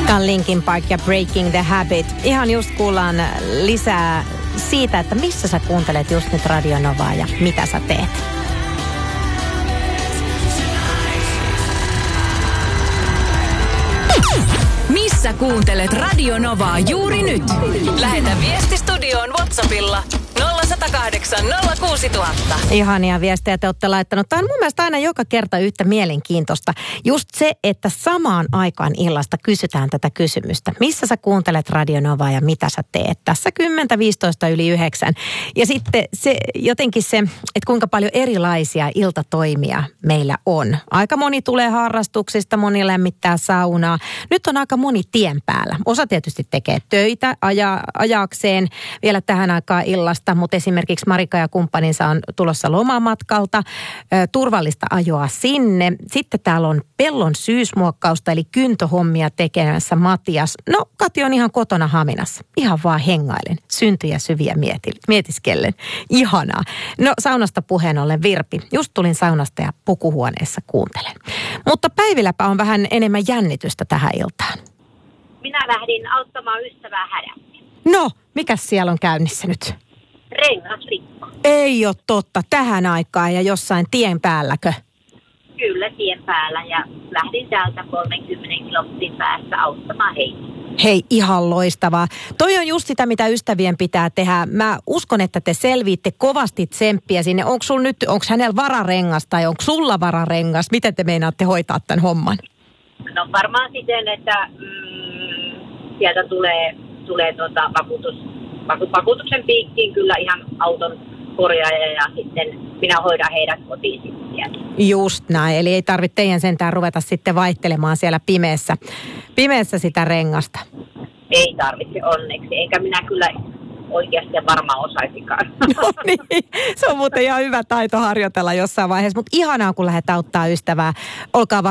Tämä on Linkin Park ja Breaking the Habit. Ihan just kuullaan lisää siitä, että missä sä kuuntelet just nyt Radio Novaa ja mitä sä teet. Missä kuuntelet Radio Novaa juuri nyt? Lähetä viesti studioon WhatsAppilla 0108 06000. Ihania viestejä te olette laittanut. Tämä on mun mielestä aina joka kerta yhtä mielenkiintoista. Just se, että samaan aikaan illasta kysytään tätä kysymystä. Missä sä kuuntelet Radio Novaa ja mitä sä teet? Tässä 10:15 Ja sitten jotenkin se, että kuinka paljon erilaisia iltatoimia meillä on. Aika moni tulee harrastuksista, moni lämmittää saunaa. Nyt on aika moni tien päällä. Osa tietysti tekee töitä ajakseen vielä tähän aikaan illasta, mutta esimerkiksi Marika ja kumppaninsa on tulossa lomamatkalta, turvallista ajoa sinne. Sitten täällä on pellon syysmuokkausta, eli kyntöhommia tekemässä Matias. No, Kati on ihan kotona Haminassa. Ihan vaan hengailen, syntyjä syviä mietiskellen. Ihanaa. No, saunasta puheen ollen Virpi. Just tulin saunasta ja pukuhuoneessa kuuntelen. Mutta päivilläpä on vähän enemmän jännitystä tähän iltaan. Minä lähdin auttamaan ystävää hädässä. No, mikäs siellä on käynnissä nyt? Rengasrikko. Ei ole totta. Tähän aikaan ja jossain tien päälläkö? Kyllä, tien päällä ja lähdin täältä 30 kilometrin päässä auttamaan heitä. Hei, ihan loistavaa. Toi on just sitä, mitä ystävien pitää tehdä. Mä uskon, että te selviitte kovasti tsemppiä sinne. Onko hänellä vararengas tai onko sulla vararengas? Miten te meinaatte hoitaa tämän homman? No varmaan siten, että sieltä tulee vakuutuksen piikkiin kyllä ihan auton korjaaja ja sitten minä hoidan heidät kotiin sitten sieltä. Just näin, eli ei tarvitse teidän sentään ruveta sitten vaihtelemaan siellä pimeässä sitä rengasta. Ei tarvitse onneksi, eikä minä kyllä oikeasti varmaan osaisikaan. No niin, se on muuten ihan hyvä taito harjoitella jossain vaiheessa, mutta ihanaa kun lähdet auttaa ystävää. Olkaa